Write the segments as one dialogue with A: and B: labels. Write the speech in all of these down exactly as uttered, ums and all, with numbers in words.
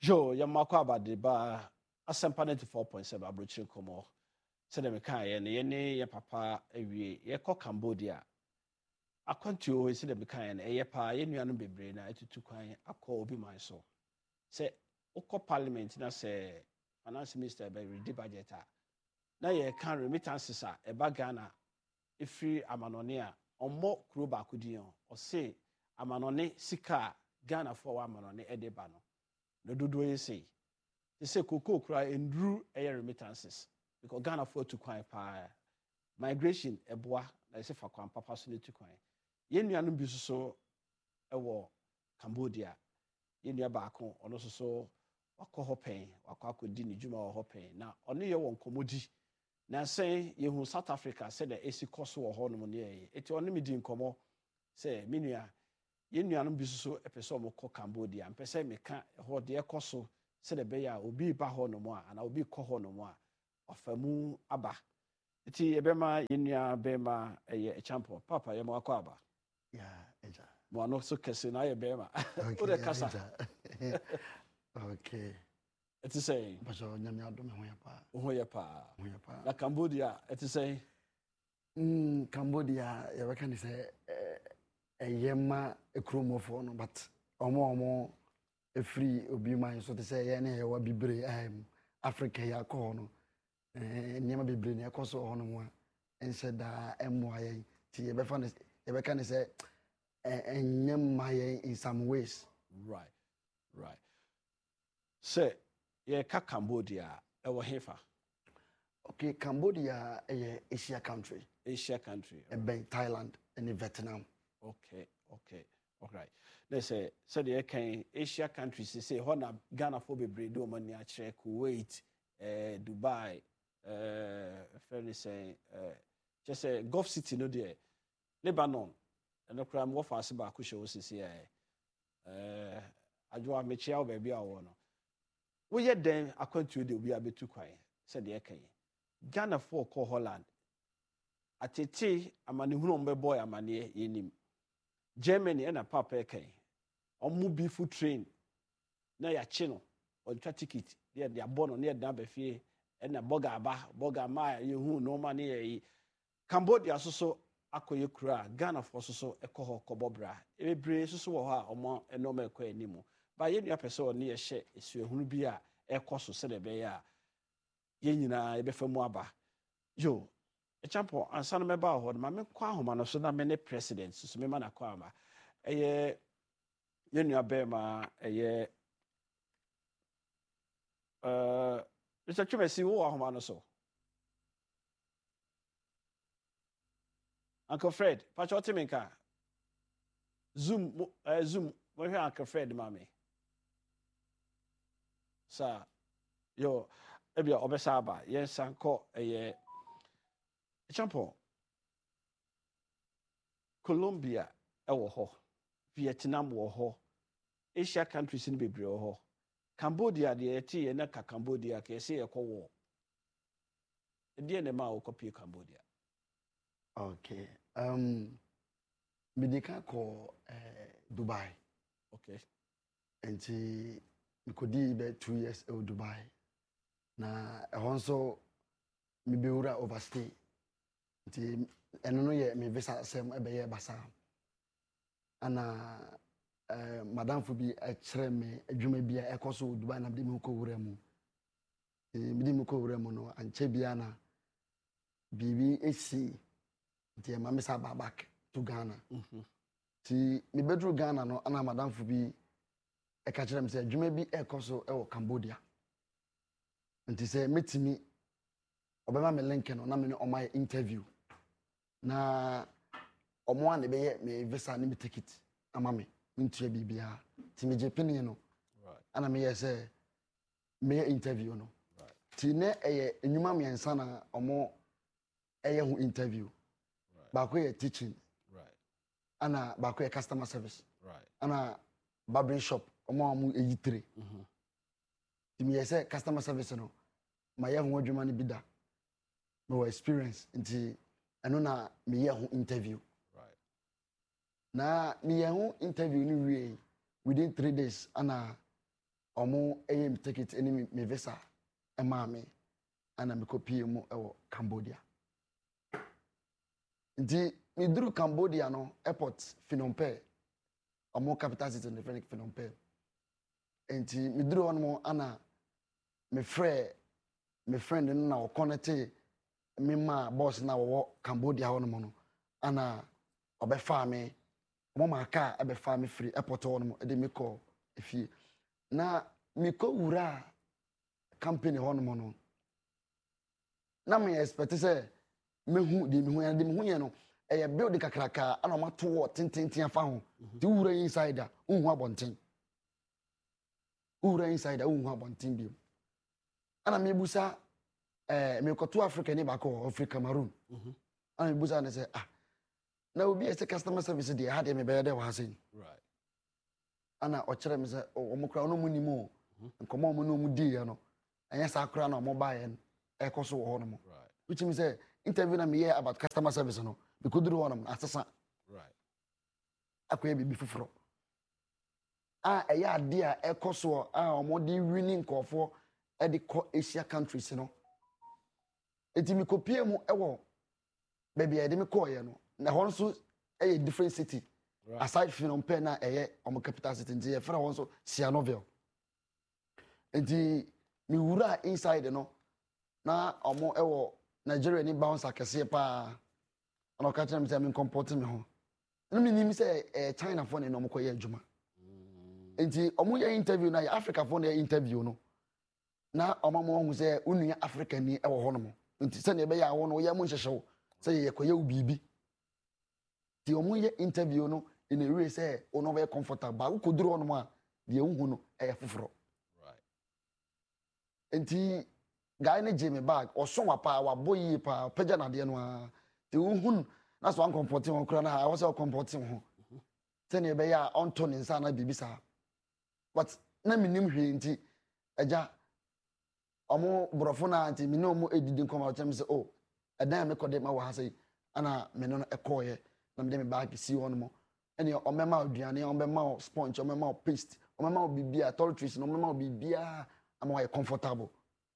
A: Joe, Yamako Abadiba, Asempa ninety-four point seven Abrochiri Komo. Said me kan ye ne ne ye papa ewie ye kɔ Cambodia. Akwantuo we said me kan ye pa ye nuanu bebre na etutu kwan akɔ obi man so. Say okɔ parliament na say finance minister be ready budget a. Na ye kan remittances a eba Ghana efiri amanone a ɔmmɔ kuro ba kudi on. O say amanone sika Ghana for wa amanone ede ba no. No dodo ye say. They say koko kura endru eye remittances. Because Ghana for to kwan pa migration eboa na say fa kwan papa so to kwan ye nuanu bi so ewo Cambodia ye nua ba ko ono so so wakɔ hɔ pɛn wakɔ akɔdi ne dwuma wɔ hɔ pɛn na ɔno ye wɔ nkomodi na sɛ ye hu South Africa sɛ da esi kɔ so wɔ hɔ no ne ye eti ɔno mi di nkɔmɔ sɛ me nua ye nuanu bi so epese ɔmo kɔ Cambodia mpese me ka hɔ de ɛkɔ so sɛ da be ya obi ba hɔ no mo a ana obi kɔ hɔ no mo a ofamu aba iti ebema yenya bema eye champion papa ye mo akɔ aba
B: ya eja
A: mo ano so kese na ye bema o de kasa
B: okay
A: iti say
B: baso nyame adom ho ya pa
A: ho ya pa
B: ho ya pa
A: na Cambodia iti say
B: mm Cambodia ye beka ni say eyema ekromofo no but omo omo e free obi man so te say ye na ye wa bibre um Africa ya ko no eh niam bebre na ekoso ho no mo a ense da emmoa yen ti ye be fa ne ye be ka ne say enyem ma yen in some ways
A: right right say ye ka Cambodia e wo hefa
B: okay Cambodia e Asia country
A: Asia country
B: e ben Thailand and Vietnam
A: okay okay all right they say so they can Asia countries say ho na Ghana for bebre do mo ni a kire Kuwait eh Dubai uh fairly say uh just say Gulf City no there Lebanon and no crime what fast ba ku show sisi eh eh adwo amechia wo ba bia wo no wo ye den akwantu de obi abetu kwan said dey kan Ghana for call Holland atete amane hunu mbe boy amane yenim Germany na papa kan omu bi food train na ya chi no on twa ticket dey dey abono na dey abafie na boga aba boga ma ye hu no ma ne ye Cambodia so so akoye kura Ghana for so so ekoho kobobra ebebre so so wo ha omo enoma ekọ animu ba ye nua pese oni ye hye esuehunu bi a ekoso se de be ya ye nyina ebefa mu aba yo e champo ansa no meba ho ma me kwa ahoma no so na me ne president so me ma na kwa ama eye ye nua be ma eye uh Mister Chumesi wo ahoma no so Uncle Fred pacho timinka zoom uh, zoom mo hwe Uncle Fred mami sa yo ebia obesa aba yes anko eye champo Colombia ewo ho Vietnam wo ho Asia countries ni bebre wo ho Cambodia de eti na ka Cambodia ke se ye kwo e de ne ma wo copy Cambodia
B: okay um medika ko eh Dubai
A: okay
B: enti mikodi be two years in Dubai na ehon so mi beura overstay enti eno no ye me visa sem ebe ye basa ana eh madam fu bi e kire me adwuma bia ekoso Dubai na de mi ko wura mu eh mi de mi ko wura mu no anche bia na bibi esi enti ma me sa back to Ghana
A: mhm
B: ti mi bedru Ghana no ana madam fu bi e ka kire me se adwuma bi ekoso e wo Cambodia enti se metimi obema me link no na me no my interview na omo an be ye me visa ni me ticket ama me ntua bibia ti me jepini no
A: right
B: ana me ye say me interview no
A: right
B: ti ne eye enwuma me ensa na omo eye hu interview
A: right
B: ba ko ye teaching
A: right
B: ana ba ko ye customer service
A: right
B: ana barbering shop omo amu eyitre
A: mhm
B: ti me ye say customer service no ma ye hu adwuma ni bida no experience nti eno na me ye hu interview
A: right
B: na me ye hu interview ni wie within three days ana ɔmo ɛyɛ me ticket ɛne me visa ɛmaa me ana me kopie mu ɛwɔ Cambodia nti me duru Cambodia no airport Phnom Penh ɔmo capital city no friend Phnom Penh nti me duru hɔ no ana me frɛ me friend no na ɔconnect me ma boss na wɔ Cambodia hɔ no no ana ɔbɛfa me ɔmo ma car ɛbɛfa me free airport hɔ no ɛde me kɔ efie na me kɔ wura company hɔ no no na me expect sɛ mehu de mehu ya de mehu yɛ no ɛyɛ build kakraka ana ɔmo ato wɔ tententen afa ho de wura inside a unhu abɔnten wura inside a unhu abɔnten bi ana me busa eh me kɔto Africa ni ba kɔ Africa Cameroon ana me busa ne sɛ ah na obi ɛsɛ customer service de ha de me bɛyɛ de wɔ ha sɛn
A: right
B: ana ɔkyerɛ me sɛ ɔmo kra ɔno mu ni mu nkɔmɔ ɔmo no mu di ya no ɛnyɛ saa kra na ɔmo ba yɛ ɛkɔ so wɔ hɔ no mo which means say interview na me yɛ about customer service no me koduru hɔ no asesa
A: right
B: akɔyɛ bibi foforo a ɛyɛ ade a ɛkɔ so a ɔmo de winning nkɔfo ɛde kɔ Asia countries no eti me kopie mu ɛwɔ baabi a ɛde me kɔɔ yɛ no na hɔ nso ɛyɛ different city right. Aside Phnom Penh na ɛyɛ ɔmo capital city nti yɛ fɛrɛ hɔ nso Sihanoukville nti me wura inside no na ɔmo ɛwɔ Nigeria ni bounce akɛseɛ paa ana ɔka kyerɛ me sɛ me comporte me ho na me nim sɛ ɛ China fo ne no ɔmo kɔ yɛ adwuma nti ɔmo yɛ interview na yɛ Africa fo na yɛ interview no na ɔmo mo hu sɛ unua Africa ni ɛwɔ hɔ no mo nti sɛ ne ɛbɛyɛ awo no yɛ mo nhyehyɛw sɛ yɛ kɔ yɛ ubibi ti ɔmo yɛ interview no in a way sɛ ɔno bɛyɛ comfortable ba ko duru hɔ no a deɛ uhu no ɛyɛ foforo
A: right
B: nti guy ne Jimmy bag ɔso wa pa wa boyi pa pagya na de no a te uhun na so an comporting ho kra na a wo se comporting ho te ne be ya onto ne nsa na bibisa but na minim hwe nti agya ɔmo brofo na nti mi no mo edidi nkoma ɔkyem se oh ɛdan me kɔde ma wa ha sei ana me no ɛkɔɔye na me de me bag si hɔ no mo ɛne ɔmɛma aduane ɔmɛma sponge ɔmɛma paste ɔmɛma bibia toiletries no ɔmɛma bibia ama wa comfortable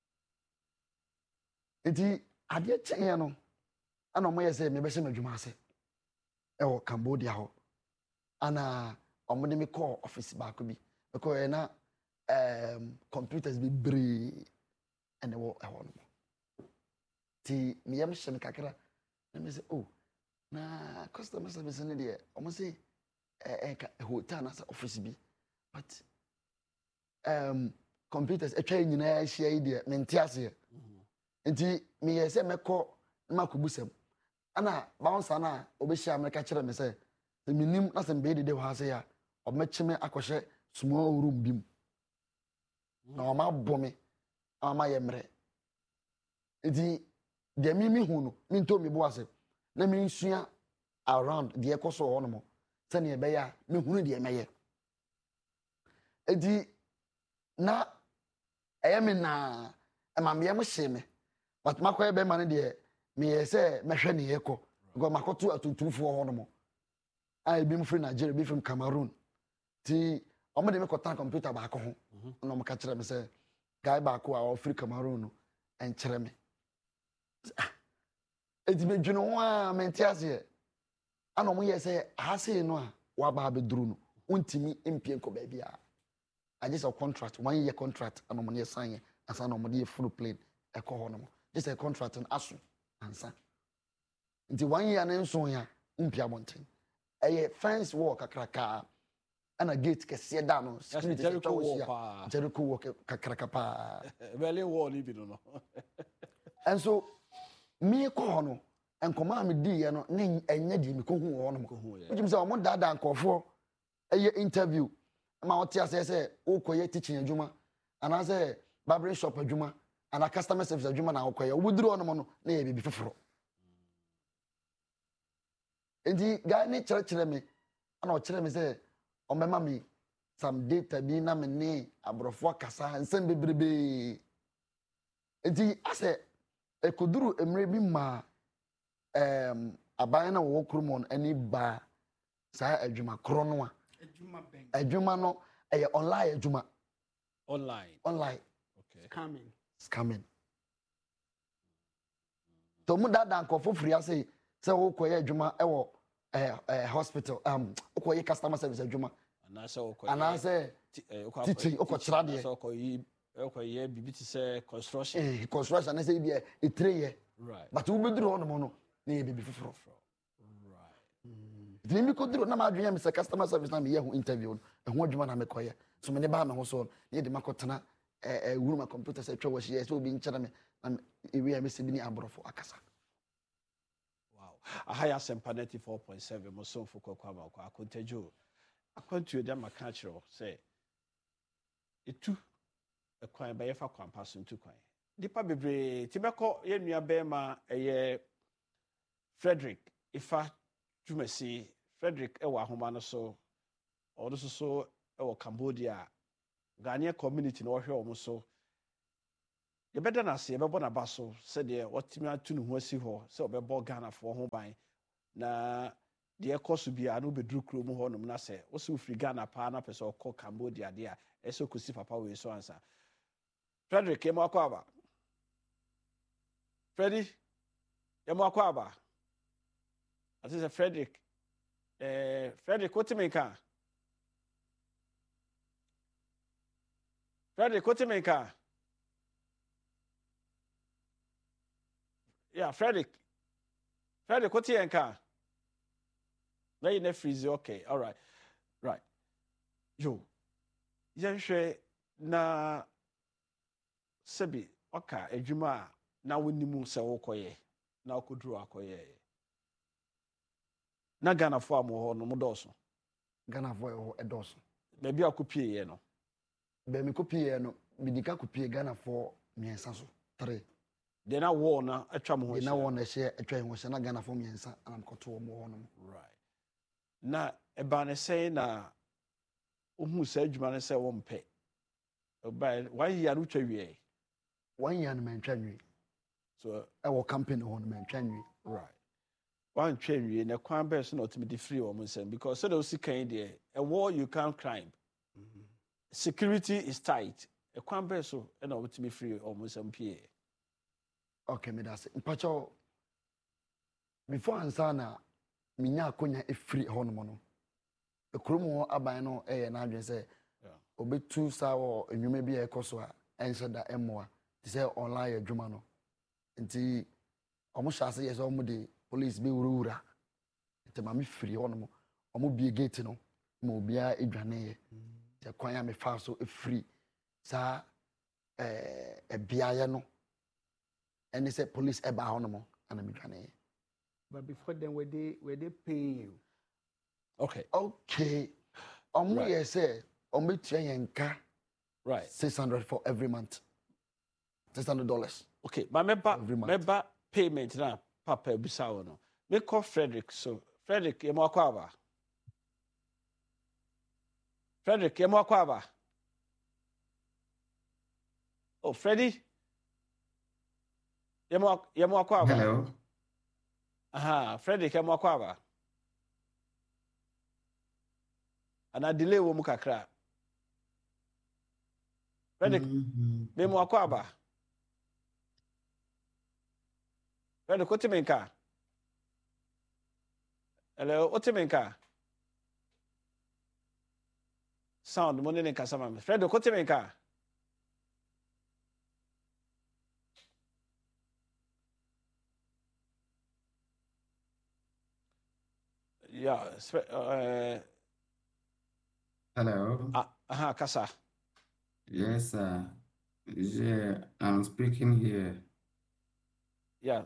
B: enti adeɛ kyɛn no ana ɔmo yɛ sɛ me bɛhyɛ m'adwuma ase ɛwɔ Cambodia hɔ ana ɔmo de me call office baako bi because ɛ na um, computers bi bree ɛna ɛwɔ ɛhɔ no ti me yam hyɛ me kakra na me sɛ oh na customer service ne deɛ ɔmo sɛ ɛ ɛ hotel na sɛ office bi but um, computers atwa nyinaa ahyia yi deɛ mente aseɛ nti me yɛ sɛ mɛkɔ ma kobusam ana bouncer na obɛhyia America kyerɛ me sɛ sɛ minim na sɛ mbe dede hɔ ase ya ɔmɛkyeme akɔhyɛ small room bim na ɔma bɔ me ama yɛ mmerɛ nti deɛ mi mi hu no mi nto mi bo ase na mi nsua around deɛ ɛkɔ so hɔ no mo sɛ ne ɛbɛyɛ a mi hu no deɛ mɛyɛ nti na ɛyɛ me na ɛma me yɛ mo hye me but makɔ ɛbɛ ma no deɛ me yɛ sɛ mɛhwɛ ne yɛkɔ because makɔto atuntumfoɔ hɔ no mo a ebi mu firi Nigeria bi from Cameroon ti ɔmo de me kɔtana computer baako ho na ɔmo ka kyerɛ me sɛ guy baako a ɔfiri Cameroon no ɛnkyerɛ me eti me dwene ho a mente aseɛ ana ɔmo yɛ sɛ ahase no a waba abɛduru no ontimi mpie nkɔ baabi a agye sɛ contract one year contract ana ɔmo ne sign asa na ɔmo de full plane ɛkɔ hɔ no mo gye sɛ contract no aso ansa nti one year ne nso ya mpia abɔnten ɛyɛ fence wall kakraka ana gate kɛseɛ da no
A: Jericho wall pa
B: Jericho wall kakraka pa
A: Berlin wall ni bi no no
B: enso me kɔ hɔ no nkɔma me di ye no ne enye di me ko hu hɔ no mo wujim sɛ ɔmo dada nkɔfo ɛyɛ interview ma ɔte asɛ sɛ wokɔyɛ teaching adwuma ana sɛ barbering shop adwuma ana customer service adwuma na wokɔyɛ wuduru hɔ no mo no na yɛ bibi foforo enti guy ne kyerɛkyerɛ me ana ɔkyerɛ me sɛ ɔmɛma me some data bi na me ne aborɔfo akasa nsɛm bebrebe enti asɛ ekoduru emre bi ma em aban na wo kromon ani ba saa adwuma kro no a adwuma ben adwuma no ɛyɛ online adwuma
A: online.
B: Online.
A: Okay.
C: Scamming.
B: Scamming. So mu da dan ko free ase say wo koye adwuma e wo eh eh hospital um wo koye customer service adwuma.
A: Ana say wo koye.
B: Ana say teaching wo ko kira de.
A: So koye wo koye bibi ti say construction.
B: Eh construction na say bi e three year.
A: Right.
B: But wo be duro no mo no na ye bibi foforo.
A: Right.
B: Then mi ko duro na ma adwuma me say customer service na me ye ho interview no. E ho adwuma na me koye. So me ne ba me ho so ye de makotena eh eh wuru ma computer say twa wo hye so obi nkyere me na ewe ya me se bi ni abrofo akasa.
A: Ahaya Sempa ninety-four point seven Moson Fuko Kwama Kwa Akontejo. Akwantuo de maka kyerɛ sɛ etu ekwan bɛyɛ fa kwan pa so ntu kwan. Nipa bebree ti bɛkɔ yɛ nua bɛma ɛyɛ Frederick Ifa Dwumasi. Frederick ɛwɔ ahoma no so. Ɔno so so ɛwɔ Cambodia. Ghanaian community na ɔhwɛ ɔmo so. Yɛbɛda na ase yɛbɛbɔ na ba so sɛdeɛ wɔtumi atu ne ho asi hɔ sɛ ɔbɛbɔ Ghanafoɔ ho ban na deɛ ɛkɔ so biara no bɛduru kurom hɔ nom na sɛ wosɛ wofiri Ghana paa na pɛ sɛ ɔkɔ Cambodia deɛ a ɛsɛ ɔkɔsi papa wei so ansa. Frederick yɛmɔ akɔ aba. Freddy yɛmɔ akɔ aba. Ate sɛ Frederick eh, Frederick wotumi nka Frederick wotumi nka Yeah, Frederick. Frederick, what's your car? Now you freeze. Okay, all right, right. Yo, Yanshe na sebi okay. Ejuma na winimu se wokoye na okudru akoye. Na Ghana fo amoho no modoso.
B: Ghana fo ho edoso.
A: Na bia kopie ye no.
B: Be mi kopie ye no, bidika kopie Ghana fo miensa so three.
A: Then I won na atwa mo ho.
B: Then I won na share atwa ho share na Ghana fo miensa anam koto mo ho no.
A: Right. Na eba ne say na ohu sa adwuma ne say wo mpe. Oba one year no twa wie.
B: One year no mantwa nwi.
A: So
B: e wo campaign ho no mantwa nwi.
A: Right. One twa wie na kwan be so na ultimately free wo nsem because so the sikan there a war you can't climb. Mm-hmm. Security is tight. A kwan be so e na ultimately free wo nsem pie.
B: Okay, me that's mpacho before ansa na minya akonya e free ho no no. E kromo aban no e na adwen se obetu sa wo enwuma bi e koso a ense da emmoa ti se online adwuma no. Nti omo hyase yes omo de police be wura nti ma me free ho no omo bie gate no ma obia edwane ye. Te kwan ya me fa so e free sa eh e bia ye no. And they said police eba honomo and I'm trying.
C: But before then, were they were they paying you?
A: Okay.
B: Okay. Um right. We say um we yanka
A: right
B: six hundred for every month. Six hundred dollars.
A: Okay, but member member payment na papa bisa no. Me call Frederick so Frederick yemo akwaba. Frederick yemo akwaba. Oh, Freddy. Yemo yemo akwaba.
D: Hello.
A: Aha, Frederick yemo akwaba. Ana delay wo mu kakra. Frederick
D: Mm-hmm.
A: memo akwaba. Frederick otimenka. Hello, otimenka. Sound mo ne nkasa ma. Frederick otimenka. Yeah, uh,
D: Hello.
A: uh, uh, Kasa.
D: Yes, sir. Yeah, I'm speaking here.
A: Yeah.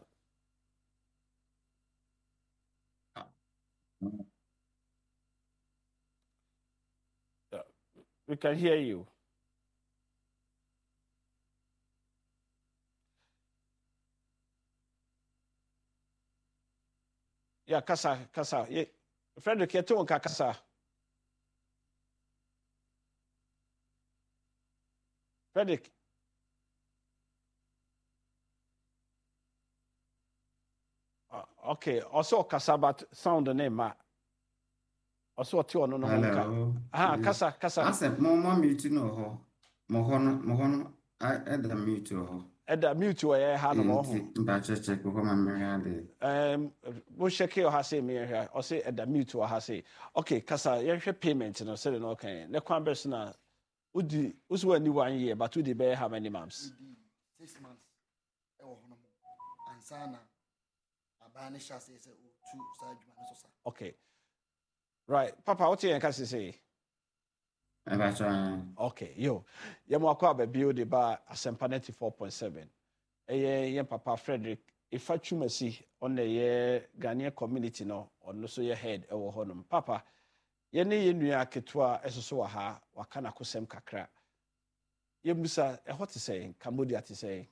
A: Yeah. We can hear you. Yeah, Kasa, Kasa. Yeah. Frederick, you're talking Kasa. Frederick. Uh, okay. Also, Kasa, but sound the name. Also, two on no
D: Hello.
A: Ah,
D: Yeah.
A: Kasa, Kasa.
D: I said, Mama, meeting no. Mohono, Mohono, I had a mute or
A: ɛda mute wɔ yɛ ha no ma ɔho
D: Bacha check with my Mariade.
A: um wo check wɔ ha sɛ me hwɛ ɔsɛ ɛda mute wɔ ha sɛ okay kasa yɛhwɛ payment no sɛ no okay ne kwan bɛ so na udi usu wani one year but udi bɛ how many months
B: six months ɛwɔ hɔ no ansana abane hyɛ ase sɛ o two saa adwuma no so sa
A: okay right papa what you can say
D: Bacha.
A: okay yo yɛmo akɔ aba bio de ba Asempa ninety-four point seven ɛyɛ yɛn papa Frederick ifa twumasi on the Ghanaian community no ɔno so yɛ head ɛwɔ hɔ nom papa yɛne yɛ nua ketewa ɛsoso wɔ ha waka na kosɛm kakra yɛmusa ɛhɔ te sɛ Cambodia te sɛ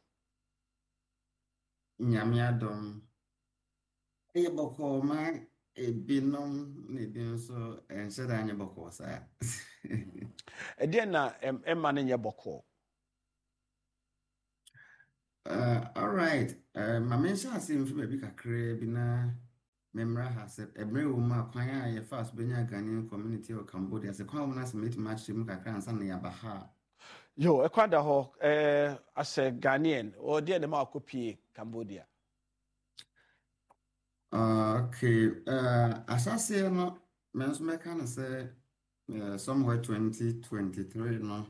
D: Nyamiadom. Eye boko ma ebinom ne bi so enhyɛ anye boko saa.
A: ɛdeɛ na ɛma no nyɛ bɔkɔɔ
D: Uh, all right. Uh, ma menhyɛ ase mfi baabi kakra bi na memra ha sɛ ɛbrɛ wo ma kwan a yɛfa so bɛnya Ghanaian community of Cambodia sɛ kwan wo na sɛ mɛtumi akyerɛ mu kakra ansa na yɛaba ha.
A: yo ɛkwa da hɔ eh, as a Ghanaian ɔdeɛ ne ma akɔpie Cambodia
D: Uh, okay. Uh, asase no me nso mɛka no sɛ uh, somewhere twenty twenty-three no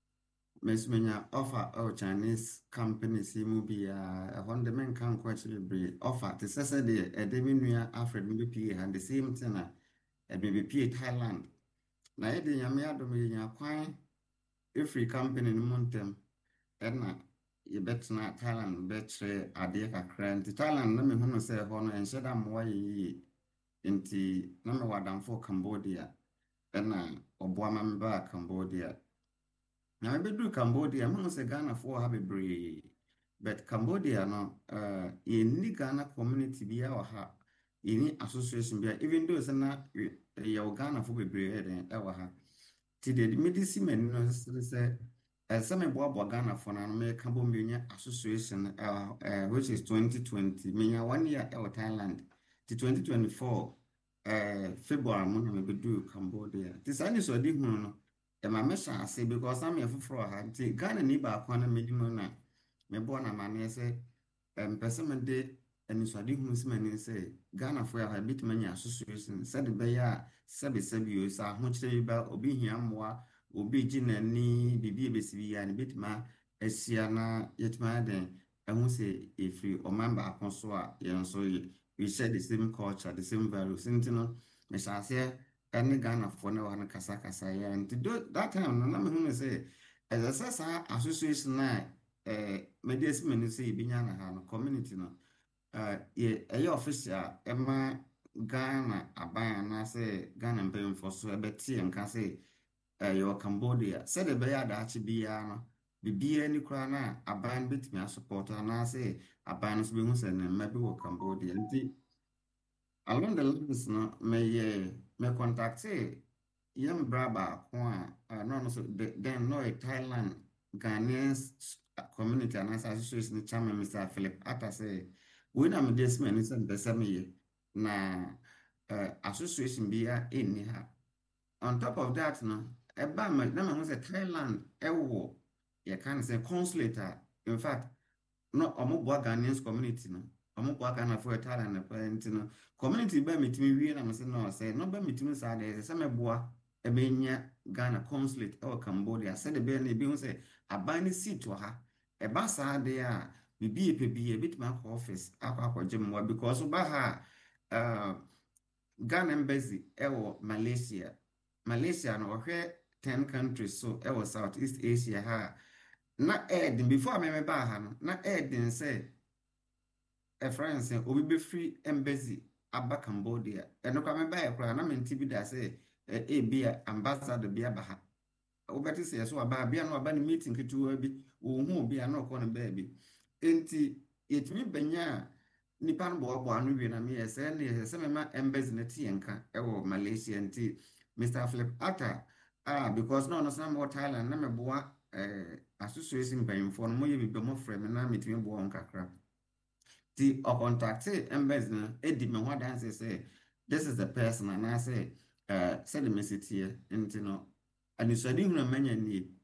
D: mesmenya offer of Chinese companies yi mu bi a ɛhɔ de menka nkɔ akyerɛ bebree offer te sɛ sɛ deɛ ɛde me nua Alfred me bepie ha the same thing na ɛde me bepie Thailand na yɛde nyame adom yɛnya kwan ɛfiri company no mu ntɛm ɛna yɛbɛtena Thailand bɛkyerɛ adeɛ kakra nti Thailand na mehu no sɛ ɛhɔ no ɛnhyɛ da mmoa yɛ yie nti na mewɔ adamfo Cambodia ɛna ɔboa ma me baa Cambodia na mebɛduru Cambodia mehu sɛ Ghanafoɔ ha bebree but Cambodia no uh, yɛnni Ghana community bi wɔ ha yɛnni association bi even though sɛ na yɛwɔ Ghanafoɔ bebree ɛden ɛwɔ ha nti deɛ mede si m'ani no sɛ sɛ meboaboa Ghanafoɔ no no meka bɔ menya association uh, uh, which is twenty twenty menya one year ɛwɔ Thailand nti twenty twenty-four uh, February mu na mebɛduru Cambodia nti saa ne so adi hunu no ɛma mehyɛ ase because I'm a foforɔ ha nti Ghana ni baako na medi mu na meboa na maneɛ sɛ mpɛ sɛ mede anisoade hunu sɛ m'ani sɛ Ghanafoɔ ha bɛtumi anya association sɛde bɛyɛ a sɛbesɛbi o sɛ ahokyerɛ bi ba obi hia mmoa obi gye n'ani biribi ebesi bi ya ne bɛtumi ahyia na yɛtumi aden ɛho sɛ ɛfiri ɔman baako so a yɛn nso we share the same culture the same values nti no mehyɛ aseɛ ɛne Ghanafoɔ na wɔ no kasa kasa yɛ nti that time no na mehu no sɛ ɛsɛ sɛ saa association na eh mede asi m'ani sɛ yɛbɛnya na ha no community no uh, ɛyɛ official ɛma Ghana aban anaasɛ Ghana mpanyinfoɔ so ɛbɛte yɛn nka sɛ ɛyɛ Cambodia sɛde bɛyɛ adaakye biara no bibiara ni koraa na aban bɛtumi asupport anaasɛ aban no so bɛhu sɛ ne mma bi wɔ Cambodia nti along the lines no mɛyɛ me contacte yɛn bra baako a no no so then no Thailand Ghanaian community anaasɛ association chairman Mister Philip Atta sɛ we na me des me ni sɛ mpɛ sɛ meyɛ na uh, association bi a ɛnni ha on top of that no ɛba me na me ho sɛ Thailand ɛwɔ yɛka no sɛ consulate a in fact no ɔmo boa Ghanaian community no ɔmo boa Ghanafoɔ Thailand na pɛ nti no community ba metimi wie na me sɛ no sɛ no ba metimi saa de sɛ me boa ɛbɛnya Ghana consulate ɛwɔ Cambodia sɛ de bɛ na ebi ho sɛ aban ne seat wɔ ha ɛba saa de a bibi epe bi ebitimi akɔ office akɔ akɔgye mmoa because ba ha uh, Ghana embassy ɛwɔ Malaysia Malaysia no ɔhwɛ ten countries so ɛwɔ Southeast Asia ha na ɛɛden before me me ba ha no na ɛɛden sɛ a France obi be free embassy aba Cambodia ɛno kwa me ba yɛ kora na me nti bi da sɛ e bia ambassador bia ba ha wobɛte sɛ so aba bia no aba ne meeting ketewa bi ohu bia na ɔkɔ ne ba bi enti yɛtumi banya nipa no boaboa no wie na me yɛ sɛ ne yɛ sɛ me ma embassy ne tie nka ɛwɔ Malaysia nti Mister Philip Atta ah because no no sɛ mo Thailand na me boa eh association mpanyimfoɔ no mo yɛ bi mo frɛ me na metumi boa on kakra ti o contacte embassy na edi me ho dance say this is the person and I say uh said the message here nti no anisadi hunu manya ni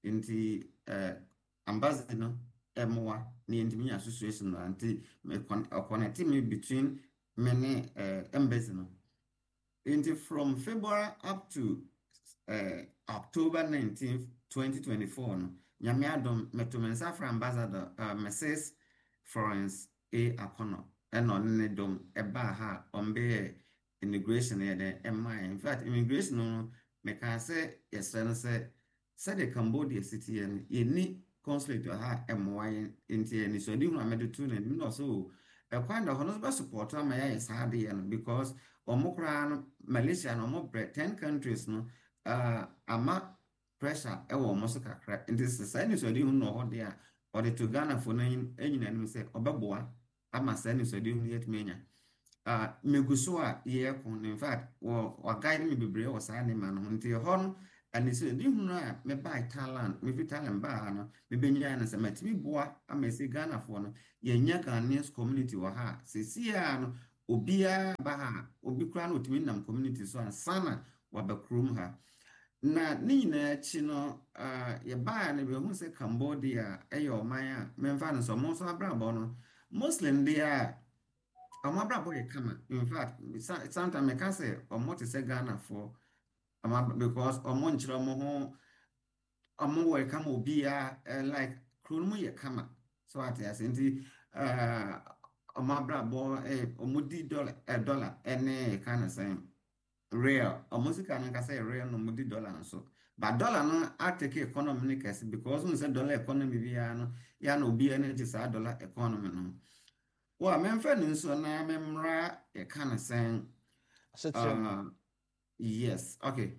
D: nti eh, ambassador no ɛmoa na yɛntumi nya association no nti me connect me between me ne eh, embassy no nti from February up to uh, October nineteenth twenty twenty-four no nyame adom meto me nsa fra ambassador uh, Missus Florence A. Akono ɛna ɔne ne dom ɛbaa ha ɔmbɛyɛ immigration yɛ dɛ ɛma in fact immigration no meka sɛ yɛsrɛ no sɛ sɛde Cambodia city yɛ no yɛni consulate wɔ ha ɛmmoa yɛn nti yɛni so adi hunu amɛde to no anim na ɔsɛ ɛkwan da hɔ no bɛ support ama yɛayɛ saa adeɛ no because ɔmo koraa no Malaysia no ɔmo brɛ ten countries no uh, ama pressure ɛwɔ ɔmo so kakra nti sɛ saa nisɔde hu no ɔhɔ deɛ a ɔde to Ghana fo no anyina anim sɛ ɔbɛboa ama saa nisɔde hu no yɛtumi anya uh, megu so a yɛɛko in fact wɔ guide me bebree wɔ saa nneɛma no ho nti hɔ no anisɔde hu no a mebaa Thailand mefi Thailand baa ha no mebɛnyaa no sɛ matumi boa ama ɛsɛ Ghana fo no yɛnya Ghanaians community wɔ ha sɛsi a no obiara ba ha obi koraa no otumi nam community so ansa na wabɛkurom ha na ne nyinaa akyi no uh, yɛbaa no bɛhu sɛ Cambodia ɛyɛ ɔman a memfa no sɛ ɔmo nso abrabɔ no Muslim deɛ a ɔmo abrabɔ yɛ kama in fact sometimes meka sɛ ɔmo te sɛ Ghanafoɔ because ɔmo nkyerɛ ɔmo ho ɔmo wɔ kama obiara uh, like kuro no mu yɛ kama so ate ase nti uh, ɔmo abrabɔ eh, ɔmo di dollar eh, dollar ɛne kind of sɛn real ɔmo sika no nkasa yɛ real no ɔmo di dollar nso but dollar no atake economy ne kɛse because ɔmo sɛ dollar economy biara no ya na obiara ne gye saa dollar economy no wɔ a memfa ne nso na memra yɛ kind of sɛn uh, yes okay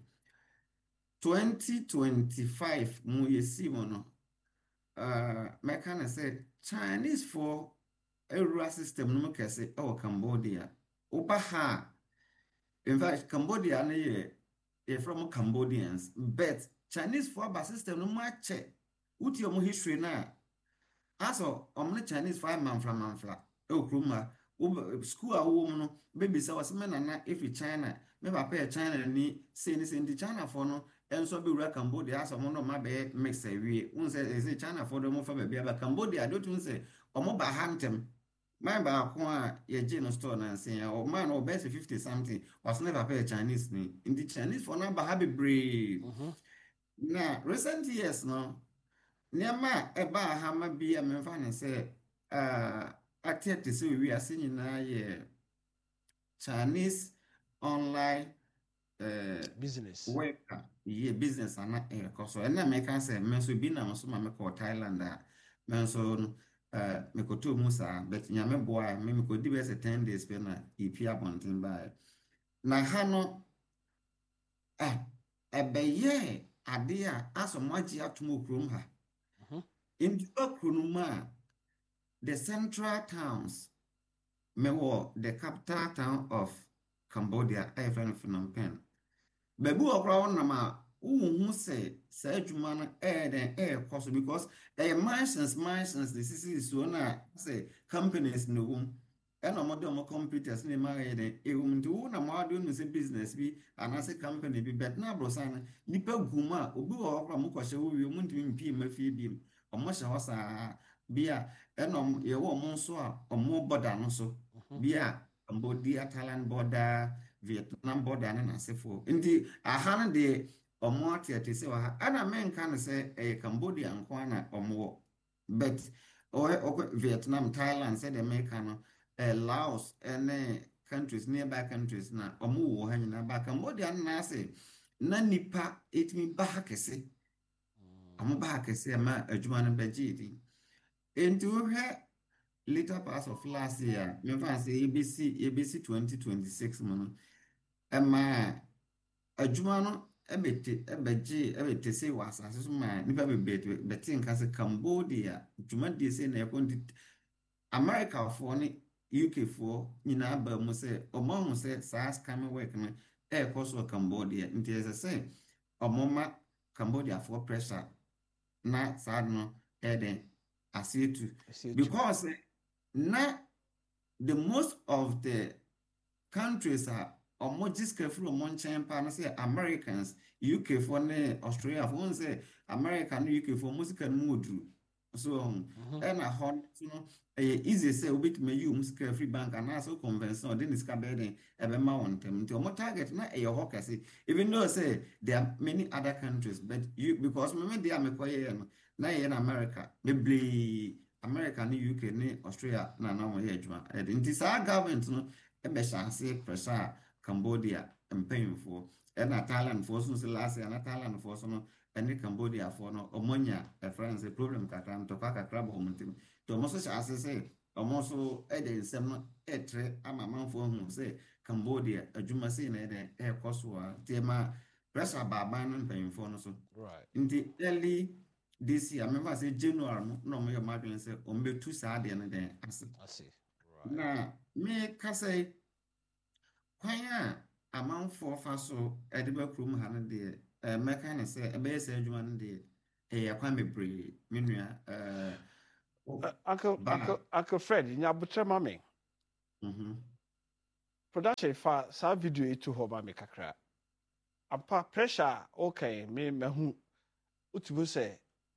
D: twenty twenty-five mu yɛsi mu no uh, mɛka ne sɛ Chinese for ewura system no mu kɛse ɛwɔ Cambodia woba ha in fact Cambodia no yɛ yɛ from Cambodians but Chinese for aba system no mu akyɛ wotie ɔmo history na aso ɔmo ne Chinese for manfra manfra ɛwɔ kurom ha school a wɔwɔ mu no bebisa wɔ sɛ me nana efi China me papa yɛ China ni sei ne sei nti China for no ɛnso bɛwura Cambodia aso ɔmo no ma bɛyɛ mix awie wɔn sɛ ɛsɛ China for no mo fa baabi aba Cambodia do tun sɛ ɔmo ba ha ntɛm man baako a yɛgye no store na nsen a ɔman no ɔbɛyɛ sɛ fifty something ɔso ne papa yɛ Chinese ni nti Chinese for no aba ha bebree na recent years no nneɛma a ɛbaa ha ma bi a memfa ne sɛ uh, ate te sɛ wiase nyinaa yɛ Chinese online uh,
A: business
D: worker yɛ business ana ɛkɔ so ɛna meka sɛ me nso bi nam so ma mekɔ Thailand a me nso no uh, mekoto mu saa but nyame boa me mekɔdi bɛ sɛ ten days pɛ na yɛpi abɔnten baɛ na ha no ah, ɛbɛyɛ ade a asɔ mo agye atom okurom ha nti bakuro no mu a the central towns mewɔ the capital town of Cambodia ɛyɛ fɛ no Phnom Penh baabi wɔ koraa wonam a wohu sɛ saa adwuma no ɛyɛ dɛn ɛyɛ so because ɛyɛ mansions mansions de sisi so na sɛ companies no wom ɛna ɔmɔde ɔmɔ computers ne ma ɛyɛ dɛn ɛwom nti wo na mawade no sɛ business bi anaasɛ company bi bet na abrosan no nipa gum a obi wɔ hɔ koraa mokɔhyɛ wo wie mu ntumi mpie ma fie bi ɔmɔ hyɛ hɔ saa bi a ɛna yɛwɔ ɔmo nso a ɔmo border no so bi a Cambodia Thailand border Vietnam border ne nasefo nti aha no de ɔmo atiate sɛ wɔ ha ana menka no sɛ ɛyɛ Cambodia nko na ɔmo wɔ but ɔhɛ Vietnam Thailand sɛ de meka no eh, Laos ɛne countries nearby countries na ɔmo wɔ ha nyinaa ba Cambodia no na ase na nipa etimi ba ha kɛse ɔmo ba ha kɛse ma adwuma no bɛgye di nti wohwɛ later parts of last year memfa sɛ yɛbɛsi yɛbɛsi twenty twenty-six mu no ɛma adwuma no ɛbɛte ɛbɛgye ɛbɛte sɛ wɔ asase so ma nipa bebree bɛte nka sɛ Cambodia dwuma die sɛ na ɛkɔ nti America foɔ ne U K foɔ nyinaa ba mu sɛ ɔmo ho sɛ saa scam work no ɛkɔ so Cambodia nti ɛsɛ sɛ ɔmo ma Cambodia foɔ pressure na saa no ɛden asetu because na the most of the countries are ɔmo gye sika firi ɔmo nkyɛn paa no sɛ Americans U K foɔ ne Australia foɔ wɔn sɛ America ne U K foɔ ɔmo sika no mu oduru so um, ɛna hɔ so no ɛyɛ easy sɛ wobɛtumi ayi ɔmo sika firi bank anaasɛ convention ɔde ne sika bɛyɛ den ɛbɛma wɔn ntɛm nti ɔmo target na ɛyɛ hɔ kɛse even though say there are many other countries but you because mmemme deɛ a mekɔyɛɛ no na ɛyɛ na America bebree America ne U K ne Australia na na wɔyɛ adwuma ɛde nti saa government no ɛbɛhyɛ ase pressure a Cambodia mpanyinfoɔ ɛna Thailandfoɔ so nso last year na Thailandfoɔ so no ɛne Cambodiafoɔ no ɔmo nya ɛfrɛ no sɛ problem kakra ntɔkwa kakra bɔ ɔmo ntɛm nti ɔmo nso hyɛ ase sɛ ɔmo nso ɛde nsɛm no ɛɛtrɛ ama amanfoɔ hu sɛ Cambodia adwuma sei na ɛde ɛɛkɔ so a nti ɛma pressure baaban no mpanyinfoɔ no so nti early this year memfa sɛ January no na ɔmo yɛ ɔmo adwene sɛ ɔmo bɛtu saa adeɛ no den ase na meka sɛ kwan a amanfoɔ fa so ɛde bɛ kurom ha no deɛ ɛɛ mɛka ne sɛ ɛbɛyɛ sɛ adwuma no deɛ ɛyɛ kwan bebree me nua ɛɛ
A: Uncle Uncle Uncle Fred nyabotre ma me
D: mhm
A: production fa saa video yi to hɔ ma me kakra apa pressure okay me mahu utubu sɛ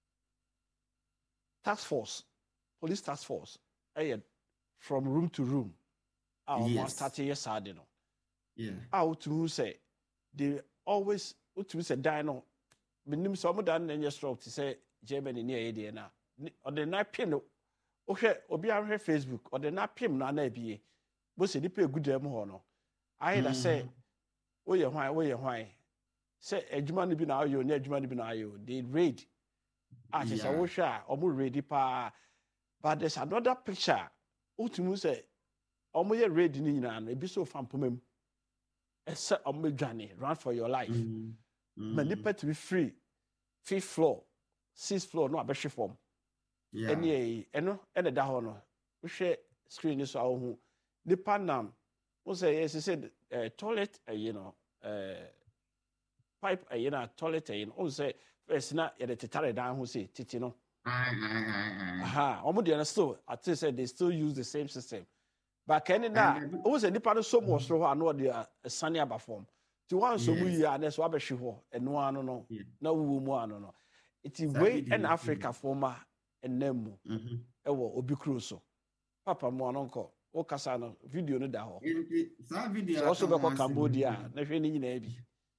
A: task force police task force ɛyɛ from room to room a ɔmo
D: Yes.
A: start yɛ saa de no
D: yeah
A: a utubu sɛ they always utubu sɛ dan no menim sɛ ɔmo dan no nyɛ strong te sɛ Germany ne ɛyɛ deɛ na ɔde na pin no wohwɛ obi ahwɛ Facebook ɔde na pin no ana ebie bo sɛ nipa egu dan mu hɔ no ayɛ da sɛ woyɛ hwan woyɛ hwan sɛ adwuma no bi na ayɛ o ne adwuma no bi na ayɛ o they raid a kyerɛ sɛ
D: Yeah.
A: wohwɛ a ɔmo raid paa but there's another picture wotumu sɛ ɔmo yɛ raid no nyinaa no ebi so fa mpoma mu ɛsɛ ɔmo dwane run for your life
D: Mhm.
A: ma
D: Mhm.
A: nipa to be free fifth floor sixth floor no abɛhwe fam
D: Yeah.
A: ɛne ɛyi ɛno ɛna da hɔ no wohwɛ screen no so a wohu nipa nam wo sɛ yɛ sɛ sɛ toilet ɛyi no ɛɛ pipe ɛyi no toilet ɛyi no wo sɛ first na yɛde tetare dan ho sɛ titi no
D: Aye, aye, aye, aye.
A: aha ɔmo deɛ no still ate sɛ they still use the same system but kɛne na
D: And, uh,
A: wo sɛ nipa no som wɔ soro hɔ a na ɔde ɛsane aba fam nti wansom
D: Yes.
A: yie a na so abɛhwe hɔ ɛno ano no
D: Yeah.
A: na wuwu mu ano no nti
D: Saa
A: wei
D: video
A: ɛna
D: no,
A: africafoɔ ma ɛnam mu
D: Mhm.
A: ɛwɔ obi kuro so papa mu ano nkɔ wokasa no video no da hɔ
D: Nti saa video
A: sɛ ɔso
D: aka ho
A: bɛkɔ
D: asɛm
A: Cambodia
D: yi-
A: a na hwɛ ne nyinaa bi